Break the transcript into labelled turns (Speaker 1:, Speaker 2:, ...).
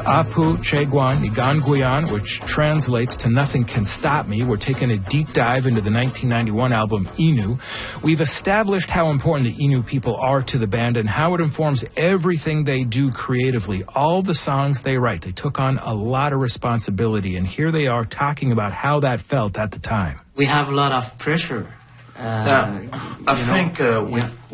Speaker 1: Apu Cheguan Nigan Guyan, which translates to Nothing Can Stop Me. We're taking a deep dive into the 1991 album Inu. We've established how important the Inu people are to the band and how it informs everything they do creatively. All the songs they write, they took on a lot of responsibility, and here they are talking about how that felt at the time.
Speaker 2: We have a lot of pressure.
Speaker 3: I think